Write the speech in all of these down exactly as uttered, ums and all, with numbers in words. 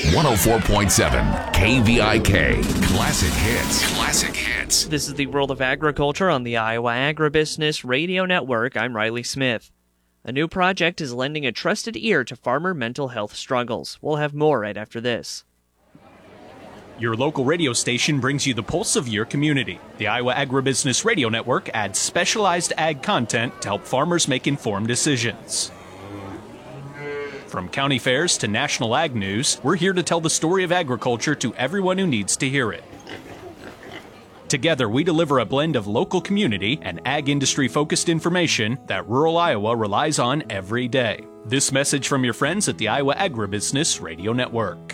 one oh four point seven K V I K. Classic Hits. Classic Hits. This is the World of Agriculture on the Iowa Agribusiness Radio Network. I'm Riley Smith. A new project is lending a trusted ear to farmer mental health struggles. We'll have more right after this. Your local radio station brings you the pulse of your community. The Iowa Agribusiness Radio Network adds specialized ag content to help farmers make informed decisions. From county fairs to national ag news, we're here to tell the story of agriculture to everyone who needs to hear it. Together, we deliver a blend of local community and ag industry-focused information that rural Iowa relies on every day. This message from your friends at the Iowa Agribusiness Radio Network.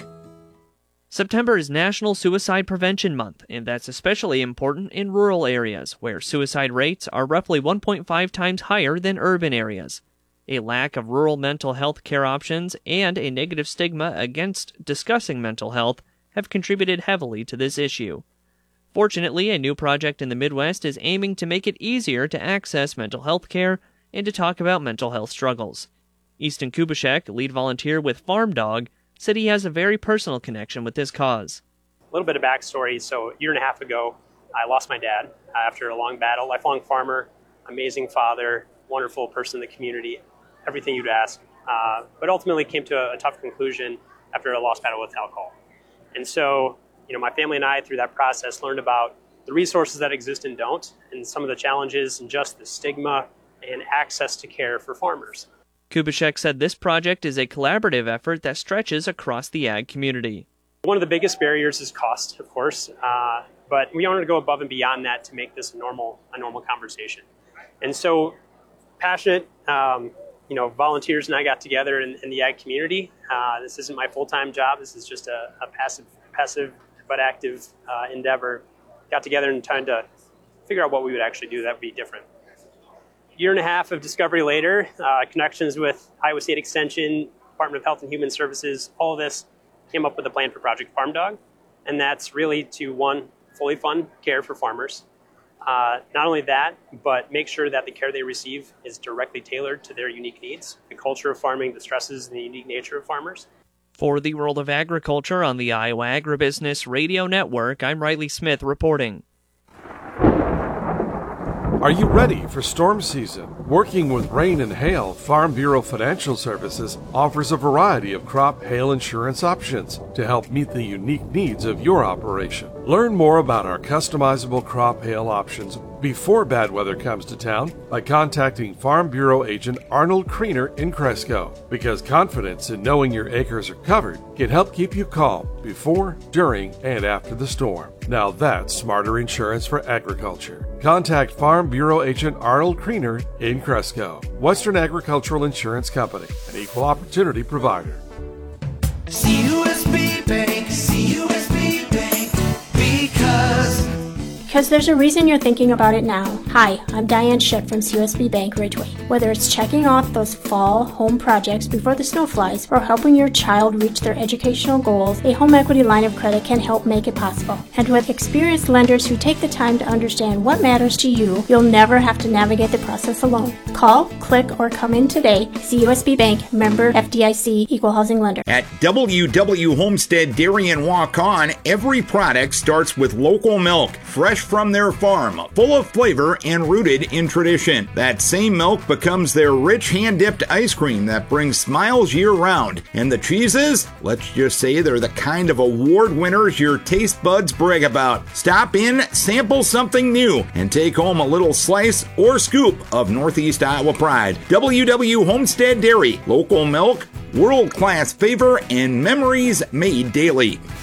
September is National Suicide Prevention Month, and that's especially important in rural areas, where suicide rates are roughly one point five times higher than urban areas. A lack of rural mental health care options and a negative stigma against discussing mental health have contributed heavily to this issue. Fortunately, a new project in the Midwest is aiming to make it easier to access mental health care and to talk about mental health struggles. Easton Kubishek, lead volunteer with Farm Dog, said he has a very personal connection with this cause. A little bit of backstory. So a year and a half ago, I lost my dad after a long battle. Lifelong farmer, amazing father, wonderful person in the community, everything you'd ask. Uh, but ultimately came to a, a tough conclusion after a lost battle with alcohol. And so, you know, my family and I, through that process, learned about the resources that exist and don't, and some of the challenges and just the stigma and access to care for farmers. Kubishek said this project is a collaborative effort that stretches across the ag community. One of the biggest barriers is cost, of course, uh, but we wanted to go above and beyond that to make this a normal, a normal conversation. And so, passionate, um, you know, volunteers and I got together in, in the ag community. Uh, this isn't my full-time job. This is just a, a passive, passive but active uh, endeavor. Got together and tried to figure out what we would actually do that would be different. Year and a half of discovery later, uh, connections with Iowa State Extension, Department of Health and Human Services, all of this came up with a plan for Project Farm Dog. And that's really to, one, fully fund care for farmers. Uh, not only that, but make sure that the care they receive is directly tailored to their unique needs, the culture of farming, the stresses, and the unique nature of farmers. For the World of Agriculture on the Iowa Agribusiness Radio Network, I'm Riley Smith reporting. Are you ready for storm season? Working with rain and hail, Farm Bureau Financial Services offers a variety of crop hail insurance options to help meet the unique needs of your operation. Learn more about our customizable crop hail options before bad weather comes to town by contacting Farm Bureau agent Arnold Kriener in Cresco, because confidence in knowing your acres are covered can help keep you calm before, during, and after the storm. Now that's smarter insurance for agriculture. Contact Farm Bureau agent Arnold Kriener in Cresco. Western Agricultural Insurance Company, an equal opportunity provider. C U S B Bank, C U S B Bank, because... Because there's a reason you're thinking about it now. Hi, I'm Diane Schick from C U S B Bank Ridgeway. Whether it's checking off those fall home projects before the snow flies or helping your child reach their educational goals, a home equity line of credit can help make it possible. And with experienced lenders who take the time to understand what matters to you, you'll never have to navigate the process alone. Call, click, or come in today. C U S B Bank, member F D I C, equal housing lender. At W W Homestead Dairy and Walk-On, every product starts with local milk, fresh from their farm, full of flavor and rooted in tradition. That same milk becomes their rich hand-dipped ice cream that brings smiles year-round. And the cheeses? Let's just say they're the kind of award winners your taste buds brag about. Stop in, sample something new, and take home a little slice or scoop of Northeast Iowa pride. W W Homestead Dairy, local milk, world-class flavor, and memories made daily.